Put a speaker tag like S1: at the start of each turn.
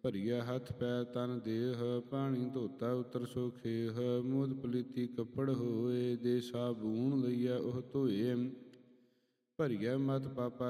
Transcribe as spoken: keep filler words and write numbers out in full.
S1: ਭਰੀਆ ਹੱਥ ਪੈਰ ਤਨ ਦੇਹ, ਪਾਣੀ ਧੋਤਾ ਉਤਰ ਸੋ ਖੇਹ। ਮੋਦ ਪਲੀਤੀ ਕੱਪੜ ਹੋਏ, ਦੇ ਸਾਬੂਨ ਲਈਆ ਉਹ ਧੋਏ। ਭਰੀਆ ਮਤ ਪਾਪਾ